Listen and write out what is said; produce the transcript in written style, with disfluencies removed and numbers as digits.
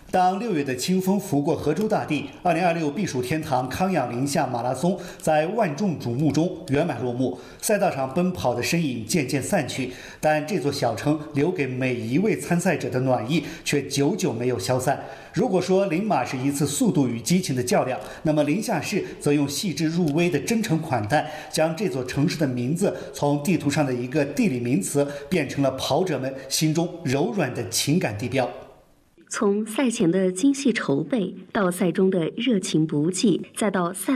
当6月的清风拂过河州大地，2026避暑天堂康养宁夏马拉松在万众瞩目中圆满落幕。赛道上奔跑的身影渐渐散去，但这座小城留给每一位参赛者的暖意却久久没有消散。如果说宁马是一次速度与激情的较量，那么宁夏市则用细致入微的真诚款待，将这座城市的名字从地图上的一个地理名词，变成了跑者们心中柔软的情感地标。 从赛前的精细筹备，到赛中的热情不济，再到赛